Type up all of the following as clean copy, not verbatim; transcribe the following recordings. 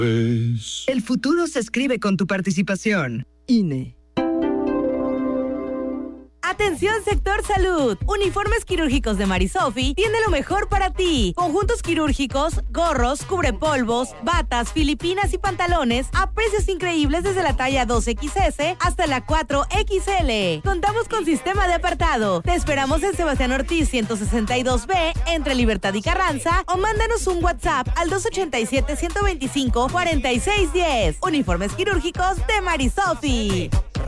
El futuro se escribe con tu participación. INE. Atención sector salud. Uniformes quirúrgicos de Marisofi tiene lo mejor para ti. Conjuntos quirúrgicos, gorros, cubrepolvos, batas, filipinas y pantalones a precios increíbles desde la talla 2XS hasta la 4XL. Contamos con sistema de apartado. Te esperamos en Sebastián Ortiz 162B entre Libertad y Carranza o mándanos un WhatsApp al 287-125-4610. Uniformes quirúrgicos de Marisofi.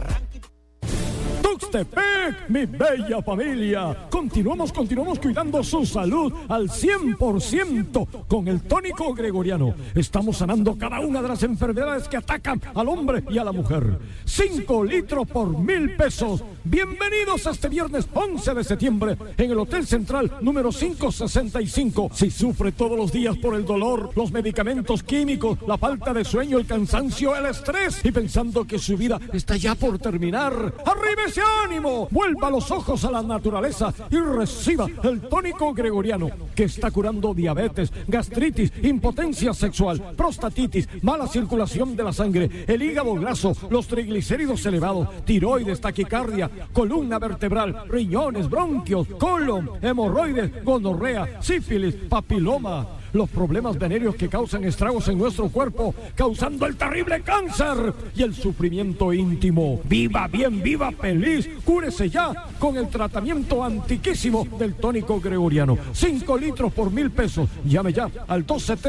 Tuxtepec, mi bella familia. Continuamos cuidando su salud al 100% con el tónico gregoriano. Estamos sanando cada una de las enfermedades que atacan al hombre y a la mujer. 5 litros por 1,000 pesos. Bienvenidos a este viernes 11 de septiembre en el Hotel Central número 565. Si sufre todos los días por el dolor, los medicamentos químicos, la falta de sueño, el cansancio, el estrés y pensando que su vida está ya por terminar, ¡arriba ese ánimo! Vuelva los ojos a la naturaleza y reciba el tónico gregoriano que está curando diabetes, gastritis, impotencia sexual, prostatitis, mala circulación de la sangre, el hígado graso, los triglicéridos elevados, tiroides, taquicardia, columna vertebral, riñones, bronquios, colon, hemorroides, gonorrea, sífilis, papiloma, los problemas venéreos que causan estragos en nuestro cuerpo, causando el terrible cáncer y el sufrimiento íntimo. Viva bien, viva feliz, cúrese ya con el tratamiento antiquísimo del tónico gregoriano. 5 litros por 1,000 pesos. Llame ya al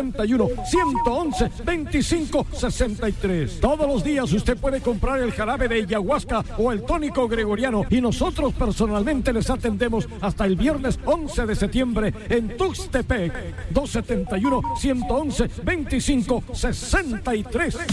271-111-2563. Todos los días usted puede comprar el jarabe de ayahuasca o el tónico gregoriano y nosotros personalmente les atendemos hasta el viernes 11 de septiembre en Tuxtepec. 271-111-2563.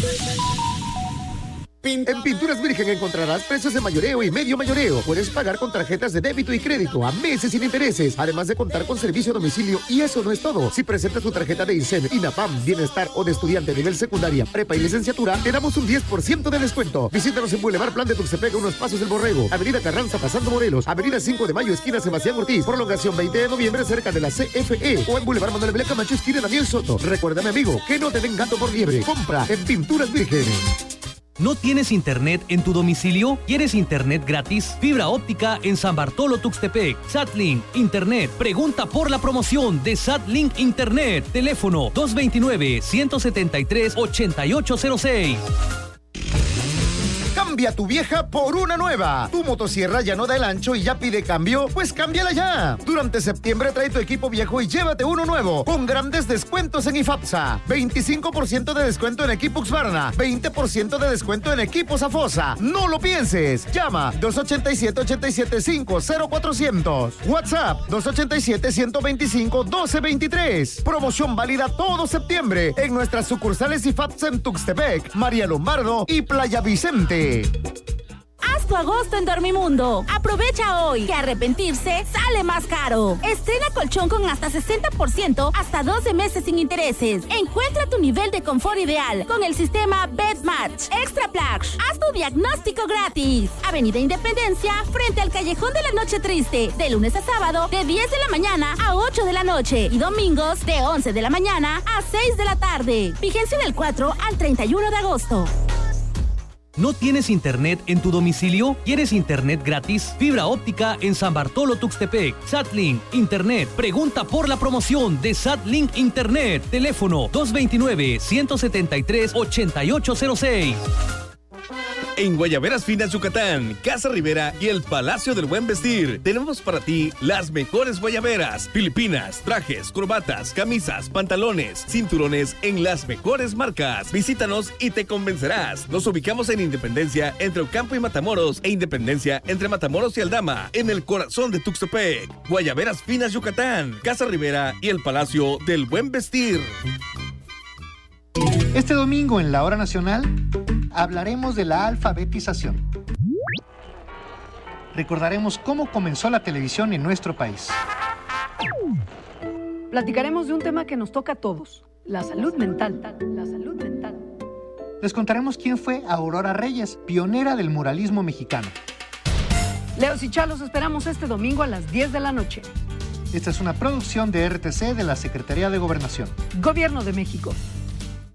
En Pinturas Virgen encontrarás precios de mayoreo y medio mayoreo. Puedes pagar con tarjetas de débito y crédito a meses sin intereses, además de contar con servicio a domicilio. Y eso no es todo. Si presentas tu tarjeta de INSEN, INAPAM, Bienestar o de estudiante nivel secundaria, prepa y licenciatura, te damos un 10% de descuento. Visítanos en Boulevard Plan de Tuxtepec, unos pasos del Borrego, Avenida Carranza pasando Morelos, Avenida 5 de Mayo, esquina Sebastián Ortiz, prolongación 20 de noviembre cerca de la CFE, o en Boulevard Manuel Belén Camacho, esquina Daniel Soto. Recuérdame, amigo, que no te den gato por liebre. Compra en Pinturas Virgen. ¿No tienes internet en tu domicilio? ¿Quieres internet gratis? Fibra óptica en San Bartolo, Tuxtepec. Satlink Internet. Pregunta por la promoción de Satlink Internet. Teléfono 229-173-8806. Cambia tu vieja por una nueva. Tu motosierra ya no da el ancho y ya pide cambio, pues cámbiala ya. Durante septiembre trae tu equipo viejo y llévate uno nuevo, con grandes descuentos en IFAPSA. 25% de descuento en equipo Husqvarna, 20% de descuento en equipo Zafosa. No lo pienses. Llama 287-875-0400. WhatsApp 287-125-1223. Promoción válida todo septiembre en nuestras sucursales IFAPSA en Tuxtepec, María Lombardo y Playa Vicente. Haz tu agosto en Dormimundo. Aprovecha hoy, que arrepentirse sale más caro. Estrena colchón con hasta 60%, hasta 12 meses sin intereses. Encuentra tu nivel de confort ideal con el sistema BedMatch Extra Plus. Haz tu diagnóstico gratis. Avenida Independencia, frente al Callejón de la Noche Triste. De lunes a sábado, de 10 de la mañana a 8 de la noche. Y domingos, de 11 de la mañana a 6 de la tarde. Vigencia del 4 al 31 de agosto. ¿No tienes internet en tu domicilio? ¿Quieres internet gratis? Fibra óptica en San Bartolo, Tuxtepec. Satlink Internet. Pregunta por la promoción de Satlink Internet. Teléfono 229-173-8806. En Guayaberas Finas, Yucatán, Casa Rivera y el Palacio del Buen Vestir, tenemos para ti las mejores guayaberas, filipinas, trajes, corbatas, camisas, pantalones, cinturones en las mejores marcas. Visítanos y te convencerás. Nos ubicamos en Independencia entre Ocampo y Matamoros e Independencia entre Matamoros y Aldama, en el corazón de Tuxtepec. Guayaberas Finas, Yucatán, Casa Rivera y el Palacio del Buen Vestir. Este domingo en la Hora Nacional hablaremos de la alfabetización. Recordaremos cómo comenzó la televisión en nuestro país. Platicaremos de un tema que nos toca a todos, la salud mental. Les contaremos quién fue Aurora Reyes, pionera del muralismo mexicano. Leos y Chalos esperamos este domingo a las 10 de la noche. Esta es una producción de RTC de la Secretaría de Gobernación. Gobierno de México.